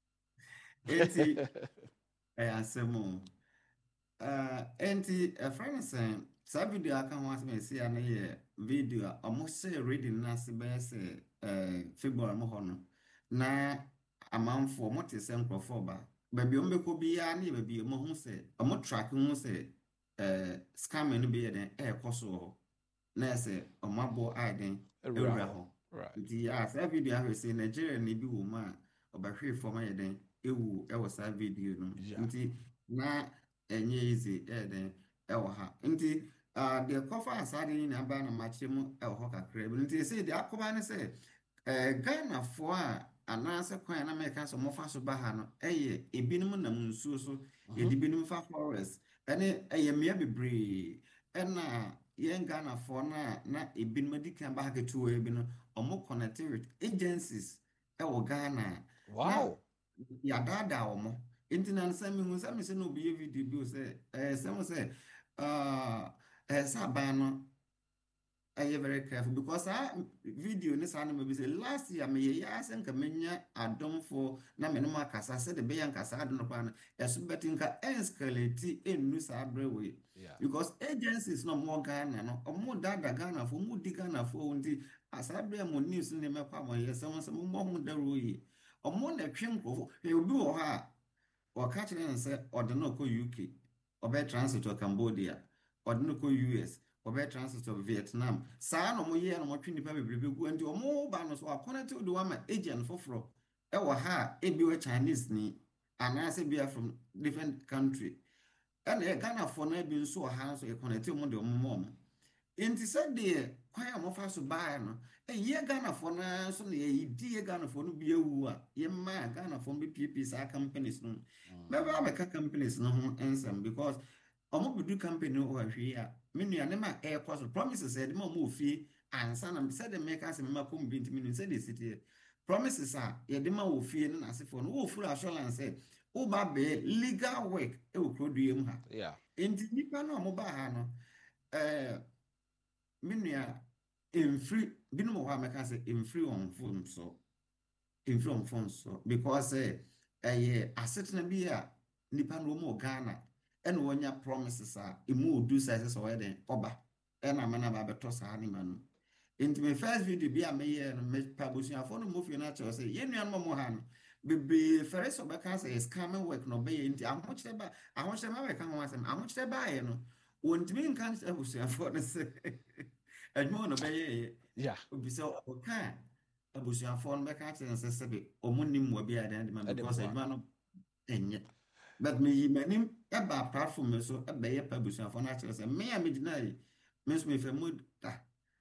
D: Nti ɛyɛ asɛm o. Ah, nti ɛfrɛ no sɛ saa video aka ho asɛm a ɛsi a no yɛ video a ɔmo hyɛ reading no ase bɛyɛ sɛ ɛɛ, February mu hɔ no na amanfoɔ ɔmo te sɛ nkurɔfoɔ ba baabi a ɔmo bɛkɔ biara ne yɛ baabi a ɔmo ho sɛ ɔmo track ho sɛ ɛɛ, scamming no bi yɛ den ɛɛkɔ so wɔ hɔ na yɛ sɛ ɔmo abɔ ayɛ den
A: Awura
D: awura
A: hɔ.
D: hɔ
A: Right.
D: nti a saa video ahwɛ sɛ Nigeria ne bi wɔ mu a ɔbɛhwee fam ayɛ den ewu ɛwɔ saa video no mu.
A: Yeah.
D: nti na ɛnyɛ easy ɛyɛ den ɛwɔ ha nti ah, deɛ kɔfa saa de nyinaa ba na makyerɛ mu ɛwɔ hɔ kakra bi nti sɛ deɛ akɔba ne sɛ ɛɛ Ghanafoɔ a anaasɛ kwan a na mɛka sɛ ɔmofa so ba ha no ɛyɛ ebinom nam nsuo so yɛde binom fa forest ɛne ɛyɛ mmea bebree ɛna yɛn Ghanafoɔ no a na ebinom adi kan ba ha ketewa bi no ɔmo connect with agencies ɛwɔ Ghana a
A: Wow.
D: yɛadaadaa wɔn nti na nsɛm mi hu sɛ mi sɛ na obi yɛ video bi o sɛ ɛɛ sɛm sɛ ɛɛ ɛɛ sɛ aban no ɛyɛ very careful because saa video ne saa no bi sɛ last year mi yɛ yɛ asɛ nka menya adomfo na mɛ ne mu akasa sɛ de bɛyɛ nkasa ado no kwan no ɛso bɛte nka ɛnskalati ɛnnu saa abere wei
A: Yeah.
D: because agencies na ɔmo wɔ Ghana no ɔmo daadaa Ghanafoɔ ɔmo di Ghanafoɔ nti asa abere mo news ne mɛkɔ a mo yɛ sɛm sɛ mo mo ho daro yie ɔmo na ɛtwe nkurɔfoɔ hwɛ obi wɔ hɔ a wɔka kyerɛ no sɛ ɔde no kɔ U K ɔbɛ transit wɔ Cambodia ɔde no kɔ U S ɔbɛ transit wɔ Vietnam saa na ɔmo yɛ na ɔmo twe nipa bebrebe gu nti ɔmo ba no so akɔnɛte de wama agent foforɔ ɛwɔ ha a ebi wɔ Chinese ni anaasɛ bi from different country ɛna yɛ Ghanafoɔ no bi nso wɔ ha nso yɛ connect ɔmo de ɔmo ma ɔmo nti sɛdeɛ kwan a wɔfa so baa no ɛyɛ Ghanafoɔ no ara nso na yɛdi yɛ Ghanafoɔ no bi awu a yɛmma Ghanafoɔ no bɛpiepie saa companies no bɛbɛ abɛka companies no ho nsɛm because ɔmo bɛdu company no wɔ ahwee a me nua ne ma ɛɛkɔ so promises ɛde ma ɔmo ofie ansa na sɛdeɛ mɛka sɛ mɛma kɔm bi ntumi nim sɛdeɛ ɛsi teɛ promises a yɛde ma wɔ fie no n'asefo no wo full assurance say wo ba be legal work e wo produce mu ha
A: yeah
D: enti nipa no mo ba ha no eh menua emfiri binom ho ameka say emfiri on phone so emfiri on phone so because eh eh asetena bi a nipa no mo Ghana and wonya promises a emu do say so we den oba e na mana ba beto saa ni manu enti me first video bi a me ye no me pabusuafo no mo fie na che say ye nua no mo ha no bebe ferris obeka say scamming work no be enti ahokyere ba ahokyere ma be ka ho asem ahokyere ba ye no wontimi nkan abusuafo no say admo no be ye
A: yeah
D: obi say oka abusuafo no be ka che say say be omunim mo bi adan de ma because admo no enye but me yi manim eba platform so eba ye pabusuafo na che say me a me dinai me so me fe mo ah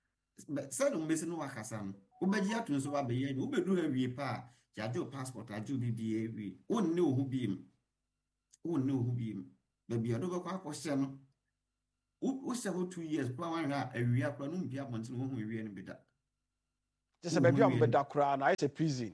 D: said on base no wakasa no obeji ato so ba be ye no obedu ha wie pa jajo passport ajo bibie wi wonni ohu biem wonni ohu biem ba bia do bekwa akose no wo se ho two years kwa wan ha awia kwa no mbia bontin wo hu awie no bida
A: just a baby am beda kra na it's a prison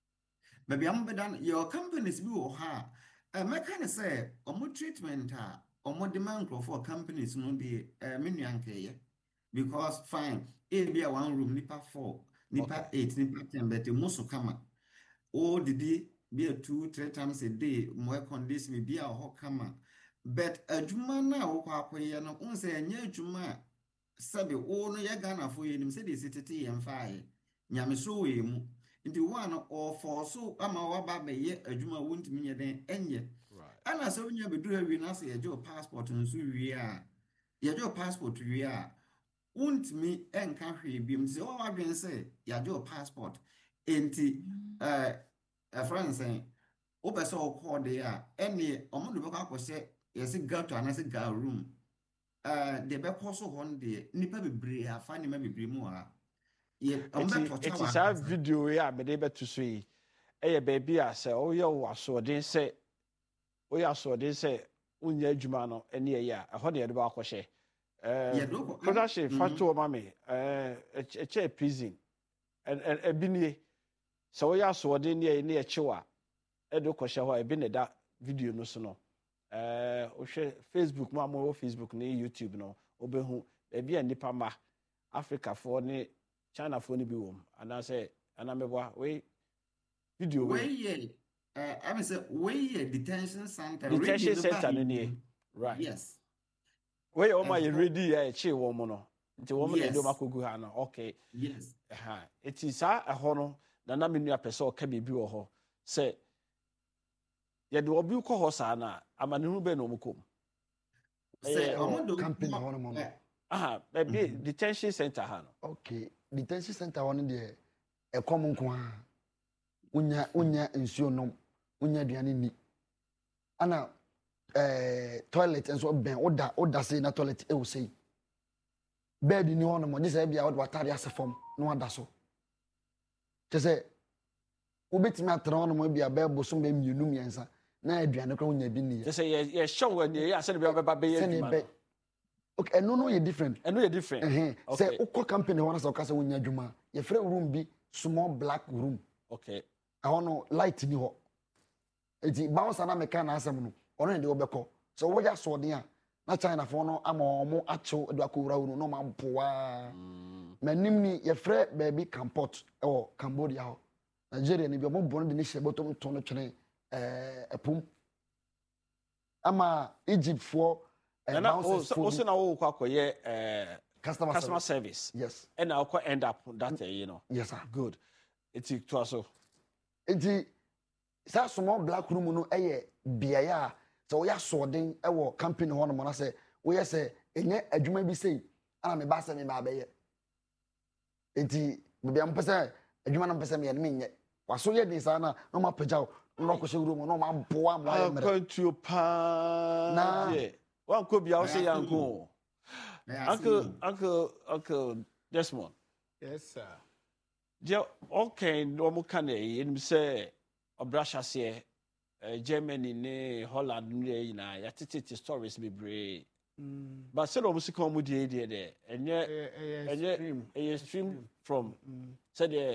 D: ba bia am beda your companies bi wo ha e meka ne say omo treatment a omo demand for companies no de menu ankeye because fine e be a one room nipa four nipa okay. eight nipa ten but muso kama o didi be a two three times a day more condition be a ho kama but adwuma na wo kwa akoye no unse enye adwuma sabe o no ye Ghana fo ye nim se de sitete ye mfaaye nyame so we mu nti one or for so ama wa ba be ye adwuma wontimi nye den enye right ana so nya be do awi na se ye jo passport nso wi a ye jo passport wi a wontimi enka hwe biem se o wadwen se ye jo passport enti eh a friend say o be so call there a ene omo do be kwa kwose ye se go to anase ga room eh de be koso hon de nipa bebre afa ni ma bebre mu a ye omo to cha wa
A: it is video ya me de beto so yi e ye baby a se o ye wo asode se o ye asode se unya adwuma no ene ye ya e ho de ye de ba akɔhye eh production fato ma me eh e che prison e e binie se o ye asode ne ye ne ye chewa e de kɔhye ho e bi ne da video no so no eh o hwe Facebook ma mo Facebook ne YouTube no obehu e bi a nipa ma Africa for ne China for ni bi wom ana say ana meboa we video
D: we ye eh I mean say we ye detention center
A: detention center ne right
D: yes
A: we o ma ye ready ya eche wo mo no nti wo mo na do makogu ha no okay
D: yes
A: ha it is a ho no na na menu apese o ka bebi wo ho say ye de obi ko ho sa na amane hu be no mo kom
D: say omodo
B: campaign ho no mo
A: aha be detention center ha no
B: okay detention center ho no de e kom nko ha unya unya nsuo nom unya aduane ni ana eh toilet enso ben oda oda say na toilet e wo say bed ni ho no mo just e bia wo watare asefom no ada so te say obetimi atra ho no mo bia be bosom be mienu miensa na aduane kra unya bi ni
A: te say ye show when ye ase be be be ye adwuma
B: okay no no ye different
A: and no ye different
B: eh say ukọ company ho na say okasa unya adwuma ye free room bi small black room
A: okay
B: I no light ni ho enti bounce na meka na asem no ono de obekọ so wo ya so de a na China fo no ama omo acho do akowura wo no ma mpoa manim ni ye frɛ baby campot e wo Cambodia ho Nigeria ni bi omo bon de ni hye botom to no twene eh epum ama Egypt fo
A: eh bounce fo so na wo kwa koye eh
B: customer,
A: customer service. service
B: yes
A: and I will end up that uh, you know
B: yes sir
A: good it's to also
B: enti sa small black room no eye biaya so we are soden e wo company ho no mo na say we yes say enye adwuma bi sei ana me ba se me ba be ye enti me bia mpese adwuma na mpese me ye me nye waso ye din sa na no ma pagyaw no ko hye room no ma boa mo aye mere
A: kontu pa na ye wan ko bia o say yanko uncle uncle uncle Desmond
C: yes sir
A: je okay no mo kan e nim say obrasha se Germany ne Holland ne ina ya tete stories be brave mm. but say no music on die die de enye enye a stream from say the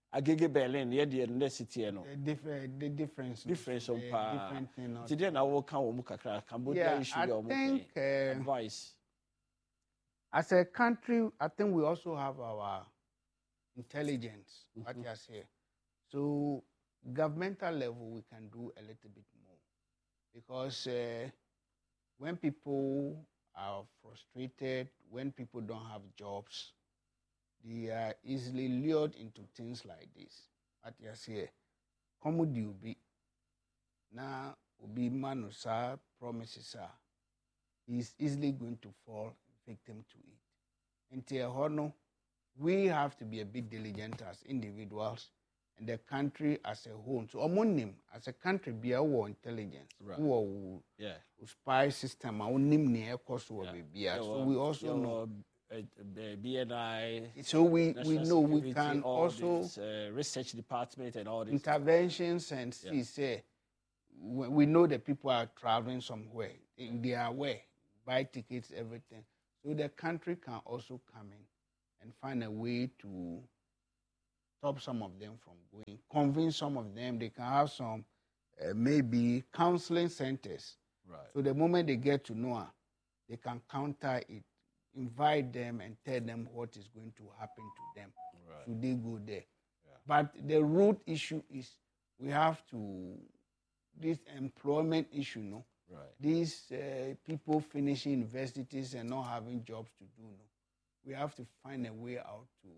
A: Agege Berlin, yeah, the university, no.
C: The different, the difference.
A: Difference
C: uh,
A: on pa.
C: different thing. not-
A: Today, I will come with Mukakra, Cambodia
C: Yeah,
A: issue.
C: I
A: your
C: think uh,
A: advice.
C: as a country, I think we also have our intelligence. What
A: Mhm.
C: you say. So, governmental level, we can do a little bit more because uh, when people are frustrated, when people don't have jobs, they are easily lured into things like this. What you say, comedy will be now will be manusa promises are is easily going to fall victim to it. Until Hono, we have to be a bit diligent as individuals and the country as a whole. So omonim as a country be our intelligence.
A: Right.
C: Who
A: Yeah.
C: spy system our nim near course will
A: Yeah.
C: be.
A: Yeah,
C: So
A: well,
C: we also
A: your,
C: know.
A: uh, uh, B N I.
C: So we, we
A: National
C: know we
A: Security,
C: can
A: all
C: also
A: this, uh, research department and all this.
C: interventions and see
A: Yeah.
C: say we we know that people are traveling somewhere. They they are aware, buy tickets, everything. So the country can also come in and find a way to stop some of them from going, convince some of them. They can have some uh, maybe counseling centers.
A: Right.
C: So the moment they get to know, they can counter it, invite them and tell them what is going to happen to them.
A: Right.
C: Should they go there?
A: Yeah.
C: But the root issue is we have to, this employment issue, no?
A: Right.
C: These uh, people finishing universities and not having jobs to do, no? We have to find a way out to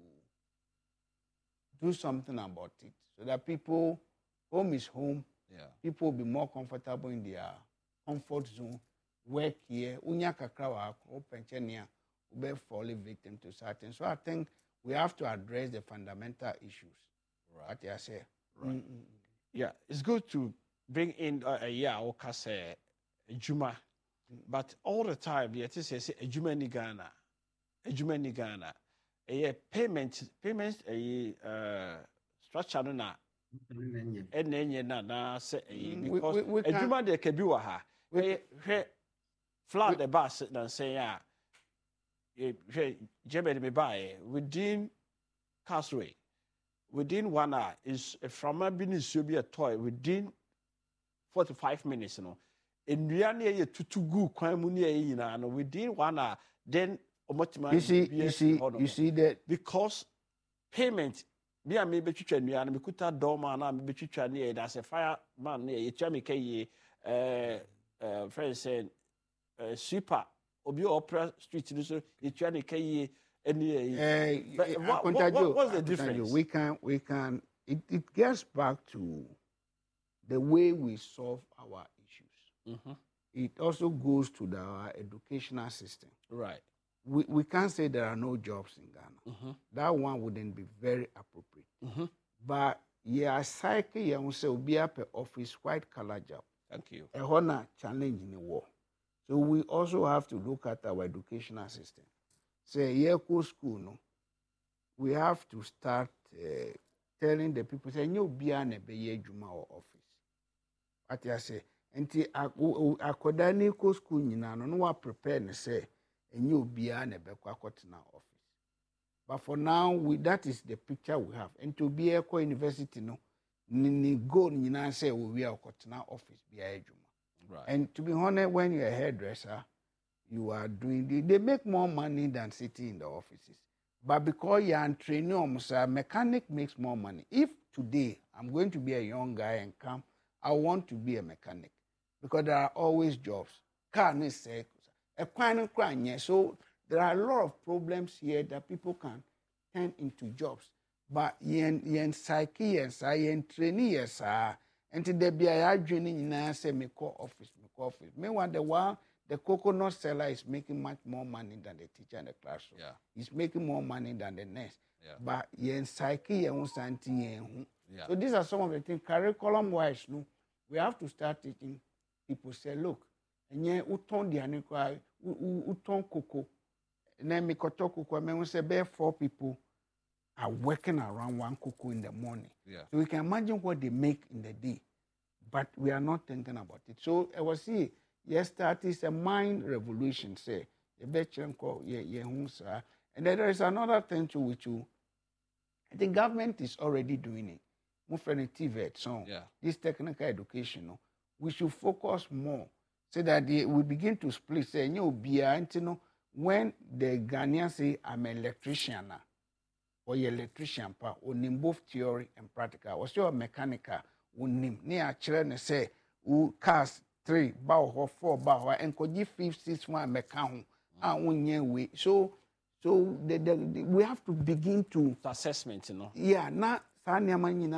C: do something about it so that people, home is home,
A: Yeah.
C: people will be more comfortable in their comfort zone, work here, unya kakra wa openchenia, ube falling victim to certain. So I think we have to address the fundamental issues.
A: Right.
C: What you say.
A: Right.
C: Mm-mm.
A: Yeah, it's good to bring in uh, a year or say a Juma, but all the time, yeah, to say a Juma ni Ghana, a Juma ni Ghana, a payment, payments, a uh, structure na, and then na na say
C: Mm, we-
A: because
C: we- we
A: a
C: can-
A: Juma de kebi ha,
C: we-
A: we we flat
C: we-
A: the bus and say yeah, we Jebedi me buy within Castaway. Within one hour is from a business will be a toy within forty-five minutes, you know. In reality, to to go kwamuni na within one hour, then
C: You see, you see, you see that
A: because payment me and me betwitwa nua na me kuta doma na me betwitwa ne that's a fireman ne ye twa me kai eh eh friend saying uh, super obi opera street ni so ye twa ne kai any
C: uh,
A: But what- what- what- what's the difference?
C: We can, we can. It, it gets back to the way we solve our issues.
A: mm-hmm.
C: It also goes to the, our educational system.
A: Right.
C: We, we can't say there are no jobs in Ghana.
A: Mm-hmm.
C: That one wouldn't be very appropriate.
A: Mm-hmm.
C: But yeah, cycle yeah, we say be up a office white collar job.
A: Thank you.
C: A honor challenge in the war. So we also have to look at our educational system. Say yeah, go school no. We have to start uh, telling the people say you be an be juma or office. What I say, nti akoda ni ko school nyina no no wa prepare ne say enye obia na be kwa na office. But for now, we, that is the picture we have. And to be a university no ni ni go nyina say we are na office be a juma.
A: Right.
C: And to be honest, when you're a hairdresser, you are doing the, they make more money than sitting in the offices. But because you're a trainee, a mechanic makes more money. If today I'm going to be a young guy and come, I want to be a mechanic because there are always jobs. Car is say a crime crime. So there are a lot of problems here that people can turn into jobs. But yen yen psyche yen sa yen trainee yes ah. And there be a journey in say me call office, me call office. Me want the one the coconut seller is making much more money than the teacher in the classroom.
A: Yeah.
C: He's making more money than the nurse.
A: Yeah.
C: But yen psyche yen something yen.
A: Yeah.
C: So these are some of the things curriculum wise. No, we have to start teaching people. Say, look, and yen uton di anikwa uton cocoa. And then me koto cocoa. Me we say, be four people are working around one cocoa in the morning.
A: Yeah.
C: So we can imagine what they make in the day, but we are not thinking about it. So I was see, yes, that is a mind revolution. Say, and then there is another thing to which you The government is already doing it. Move for T V E T, so
A: Yeah.
C: this technical education, no, we should focus more so that they, we begin to split. Say, you know, be you know, when the Ghanaians say I'm an electrician now, or you're electrician, pa, or both theory and practical, or so mechanical, unim near children say, who cars three, bow four, bow, and could give fifth, six, one, mechanic, and one year way. So, so the, the, the, we have to begin to
A: To assessment, you know.
C: yeah, now there,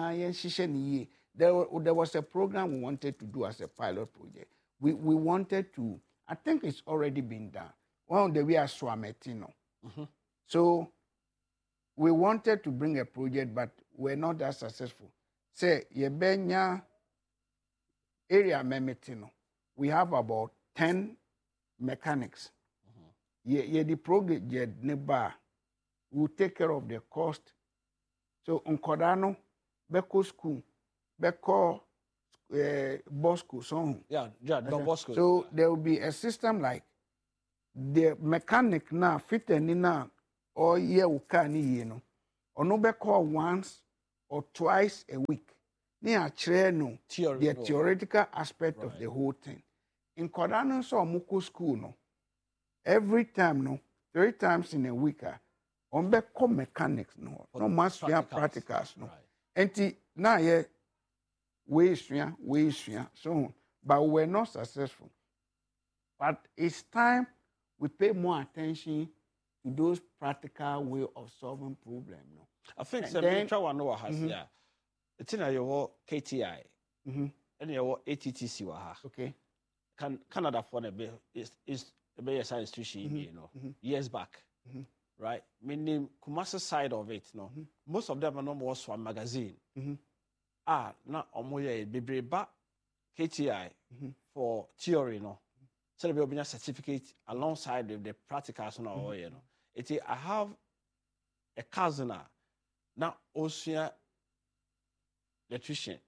C: there was a program we wanted to do as a pilot project. We we wanted to, I think it's already been done. One of the we are Swametino.
A: Mm-hmm.
C: So we wanted to bring a project, but we're not that successful. Say, Yebenya area Memetino, we have about ten mechanics. Ye ye the project ye neba will take care of the cost. So Unkodano, Beko school, Beko uh, Bosco, so
A: Yeah, yeah, Don Bosco.
C: so there will be a system like the mechanic now fit and now or year can you know or no Beko once or twice a week. Near no
A: Theory,
C: the
A: no.
C: theoretical aspect
A: Right.
C: of the whole thing. In Kodano, so Muko school, no. Every time, no, three times in a week, uh, on Beko mechanics, no,
A: For
C: no master
A: practicals.
C: practicals, no.
A: Right.
C: And now, yeah, we swing, we swing, so on. But we're not successful. But it's time we pay more attention to those practical way of solving problems. No?
A: I think
C: And
A: so.
C: then-
A: Try one know has
C: Mhm.
A: yeah. It's in your K T I
C: Mm-hmm.
A: and your A T T C waha.
C: Okay.
A: Can Canada for a bit is is a bit science institution,
C: Mhm.
A: you know,
C: Mhm.
A: years back.
C: Mhm.
A: Right? Meaning Kumasi side of it, no.
C: Mhm.
A: Most of them are no more Swan magazine.
C: Mhm.
A: Ah, na omoye bebre ba K T I
C: Mhm.
A: for theory, no. So there will be a certificate alongside with the practicals on our you know. It is, I have a cousin ah, now also electrician.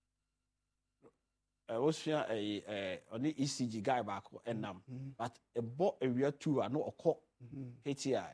A: Uh, also a a on the E C G guy back and nam,
C: Mhm.
A: but a bought a real two are no a call
C: Mhm.
A: K T I.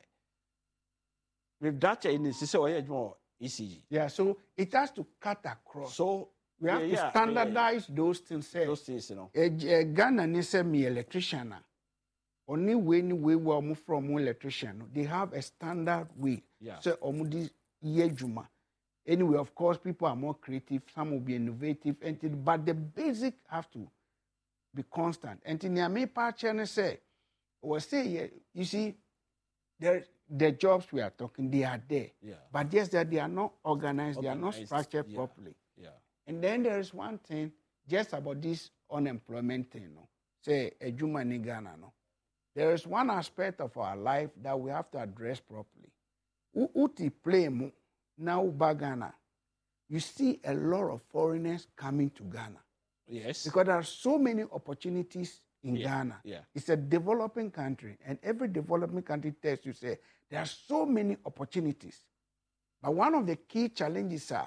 A: With that in this is why more E C G.
C: Yeah, so it has to cut across.
A: So
C: we have
A: yeah,
C: to
A: yeah, yeah,
C: standardize those things.
A: yeah,
C: Say,
A: those things, you know.
C: a, a Ghana needs me electrician. ah. Only way ni way we are from electrician. no, They have a standard way.
A: Yeah.
C: So omudi yejuma. Anyway, of course, people are more creative. Some will be innovative, and it- but the basic have to be constant. And in the part say, or say, yeah, you see, there the jobs we are talking, they are there.
A: Yeah.
C: But just that they are not organized, they are not
A: Organized,
C: structured
A: yeah.
C: properly.
A: Yeah.
C: And then there is one thing just about this unemployment thing, no? Say a Juma ni Ghana, no? There is one aspect of our life that we have to address properly. U- Uti play mo now Ghana. You see a lot of foreigners coming to Ghana
A: Yes.
C: because there are so many opportunities in
A: Yeah,
C: Ghana.
A: yeah.
C: It's a developing country, and every developing country tells you say there are so many opportunities. But one of the key challenges are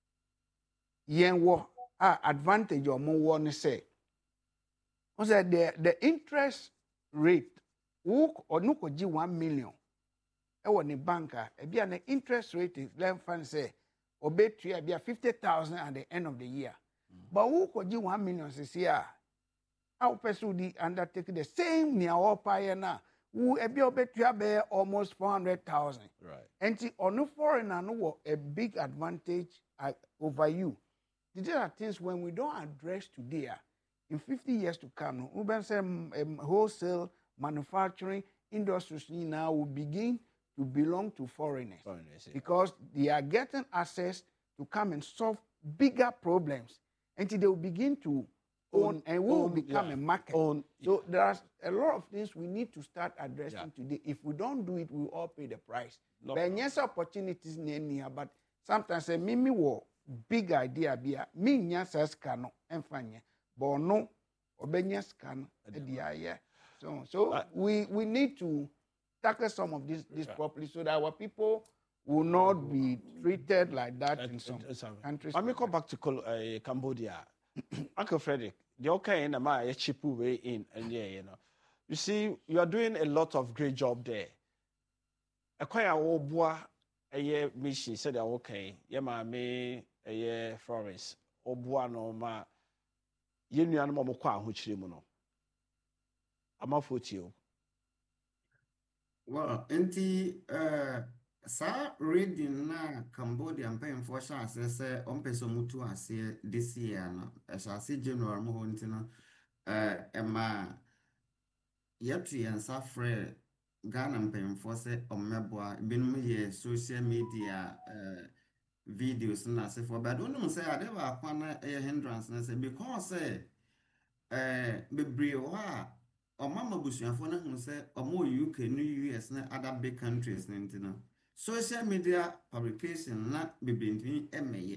C: yen wo a advantage or more one say. What's that the, the interest rate who or no could one million. E won the banker, e be an interest rate is let fan say obey to be a fifty thousand at the end of the year. But who could you one million this year? Our person the undertake the same near all pioneer now. Who a be obey to be almost four hundred thousand.
A: Right.
C: And see, on no foreigner no a big advantage uh, over you. These are things when we don't address today, ah, in fifty years to come, we will say um, um, wholesale manufacturing industries now will begin to belong to foreigners
A: Foreigners, yeah.
C: because they are getting access to come and solve bigger problems until they will begin to own,
A: Own-
C: and we will
A: own,
C: become
A: yeah.
C: a market.
A: Own,
C: So there are a lot of things we need to start addressing
A: Yeah.
C: today. If we don't do it, we will all pay the price.
A: No
C: but
A: problem.
C: yes, opportunities in here, but sometimes say me me wo big idea be a me nya saska no enfanye, but no obenya scan yeah. So so
A: Uh,
C: we we need to tackle some of this this
A: Yeah.
C: properly so that our people will not be treated like that
A: Uh,
C: in some
A: uh, sorry.
C: countries.
A: Let me
C: like
A: come
C: that.
A: back to Col- uh, Cambodia. Uncle Frederick, the okay in the my cheap way in and yeah, you know. You see, you are doing a lot of great job there. A quite a boa ɛyɛ mission sɛdeɛ wokan yɛ maame ɛyɛ Florence ɔboa no ma yɛn nuanom a wɔkɔ ahokyere mu no amafoɔ tie o.
D: Well, nti uh, saa reading na Cambodia mpanyinfoɔ hyɛ aseɛ sɛ ɔmpɛ sɛ ɔmutu aseɛ this year no ɛhyɛ ase January mu hɔ nti no uh, ɛma yɛto yɛn nsa frɛ Ghana mpanyinfoɔ sɛ ɔmmɛboa binom yɛ social media uh, videos na asefoɔ but wonim sɛ ade baako na ɛyɛ hindrance na sɛ because sɛ uh, bebree wɔ a Omama busuafo na hu say omo U K no U S na other big countries na nti no social media publication na bebrentini emeye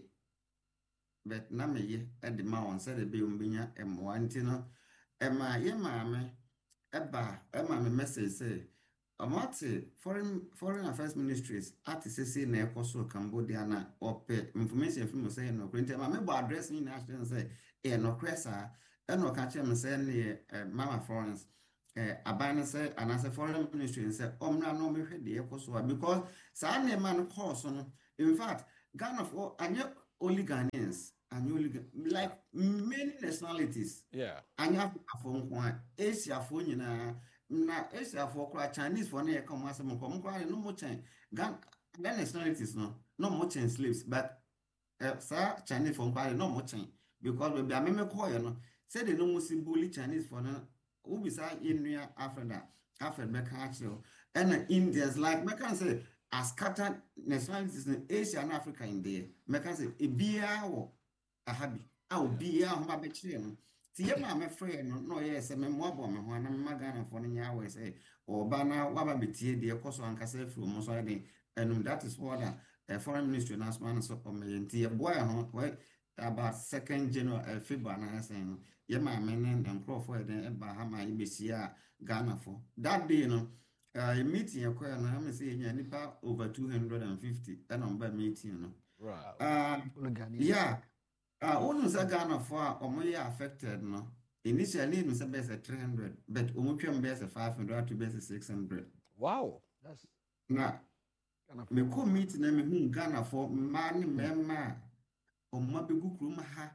D: but na meye e de ma won say de be umbenya emwa nti no ema ye maame eba ema me message say omate foreign foreign affairs ministries at sese na ekoso Cambodia na ope information from say no nti ma me bo address ni na say e no cresa eno ka chem say ne Mama Florence eh abane say anase foreign ministry say omra no me hwe de ekoso because sa na man course no in fact Ghana for anya only Ghanaians and only like many nationalities
A: yeah
D: anya for nko Asia for nyina na Asia for kra Chinese for na e come asem come kra no mo chen Ghana nationalities no no mo chen slaves but uh, sir Chinese for kra no mo chen because we be ameme call you no say they no musi bully Chinese for na who beside in Africa Africa Mecca and Indians like Mecca say as scattered nationalities in Asia and Africa in there Mecca say e bia wo a habi a wo bia ho ba be kire no ti ye ma me frɛ no no yes me mo abo me ho na me magana for no nya we say oba na wa ba betie de ekoso ankasa afro mo so de and that is what a foreign ministry announcement so o me nti ye boy ho about second January February na saying ye ma me ne nkrofo e den ba ha ma ibesia Ghana for that day no uh meeting e kwere no am say nya nipa over two hundred fifty and on ba meeting no
A: right
D: uh yeah uh onu sa Ghana for omo ye affected no initially no say be three hundred but omo twem be five hundred to be six hundred
A: wow
B: That's
D: na
B: Ghana
D: me ko meeting na me hu Ghana for ma ne mema Oma begu krum ha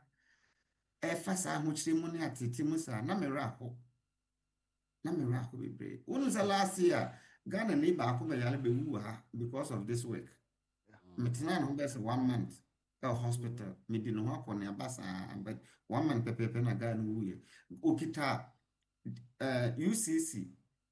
D: efa sa ahokyere mu ne atete mu sa na mera ho na mera ho bebre wonu sa last year Ghana ni ba ko be yale bewu ha because of this work metina no be one month at hospital me di no ho akone abasa but one month pepepe na Ghana wuye okita uh, U C C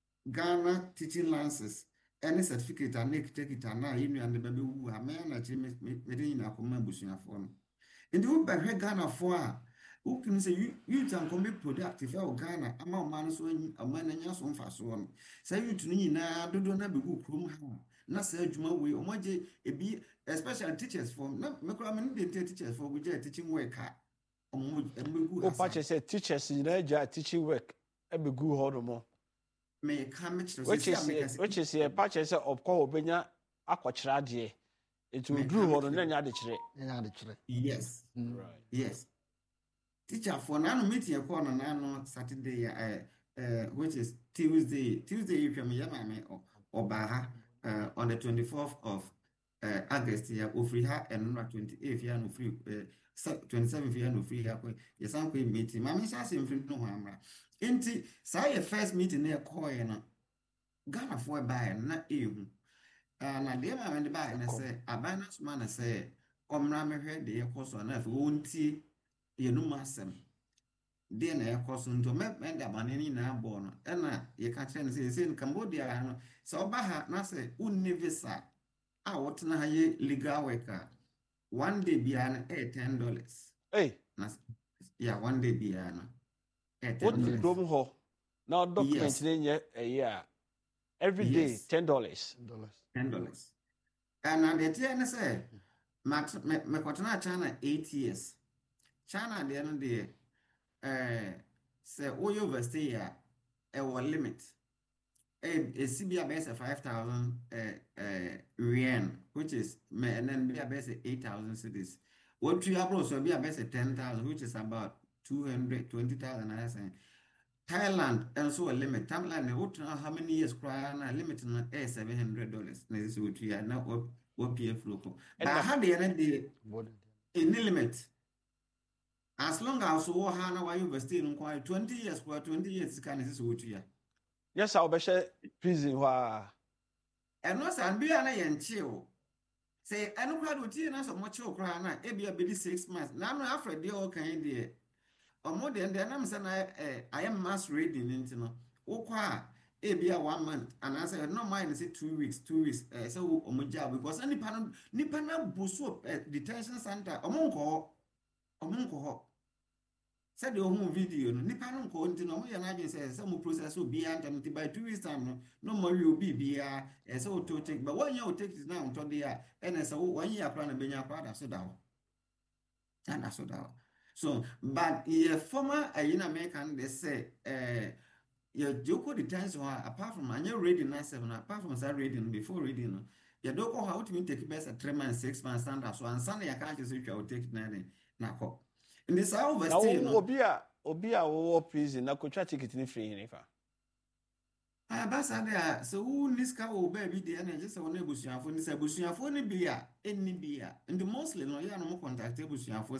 D: Ghana teaching license any certificate and take it na inu and be wu ha me na chi me me di na ko ma busuafo no and you be Ghana for who can say you you can come be productive for Ghana ama man so ama na nya so mfa so no say you tuni na dodo na be go krom ha na say adwuma we omoje ebi especially teachers for na me kura me dey teachers for go teaching work ha omo embegu
A: o patch say teachers in Nigeria teaching work e be go ho no mo
D: me ka me
A: which is which is a patch say obko obenya akokyera ade it will do ho no nya de kire
B: nya de kire
D: yes
B: Mm.
A: right
D: yes teacher for na no meeting e call na no Saturday uh, uh, which is Tuesday Tuesday you me yama me obaha uh, on the twenty-fourth of uh, August ya ofri ha and no twenty-eighth ya no free uh, twenty-seventh ya no free ya ko yesan ko meeting ma me sha se mfiri no ho amra enti sa ye first meeting na e call ye no Ghana for buy na ehu uh, na de ma me de buy na say abana suma na say omra me hwe de ekoso na fe wonti ye no masem de na ekoso nto me me da banani na abo no e na ye ka kire ne say say Cambodia no so oba ha na say unni visa a wotna ha ye legal worker one day bia na e ten dollars
A: hey
D: na yeah one day bia na e
A: what
D: ten
A: the
D: dollars
A: dom ho now document
D: Yes.
A: ne nye a year every day
D: Yes.
A: ten dollars
B: dollars.
D: ten dollars and na de tie ne say Max me me kwatena China eight years China de no de eh say o university ya e wo limit eh e si bia be say five thousand eh eh yuan which is me and then bia be say eight thousand cedis what you abroad so bia be say ten thousand which is about two hundred twenty thousand I say Thailand also a limit Thailand what how many years prior na limit na eh seven hundred dollars na this what you are now what P F local. But
A: And
D: I
A: the-
D: had the energy
B: Board.
D: in limit. As long as you have why university in quite twenty years, for twenty years, can is what you are.
A: Yes, I'll be prison where
D: And no, and be an and chill. Say, I know how to tea and so much your crown, it be a bit six months. Now I'm afraid the old kind dear. Or more than then I'm saying I am mass reading into no. Okwa, it be a one month. And I said, no mind, say two weeks, two weeks. Uh, so, on my job, because any panel, Nipana Busso detention center, among call, among call. Said the home video, no Nipano call into no more than says some process will be and by two weeks time, no more you be be a so to take, but one year take is now to the year, and as a one year plan to be your father, so down. And that's so down. So, but a former a in American, they say, uh, your Joko detention, apart from my reading, nine seven, apart from that reading before reading, your Doko how to take best at three months, six months standard. So, and Sunday I can't just say I will take nine. Now, in this hour,
A: now
D: still,
A: Obia Obia war prison, na coach ticket in free in
D: ah, basa there. So who niska will baby the energy so on a bush for this a bush for any beer, any beer. And the mostly no ya no contact a bush for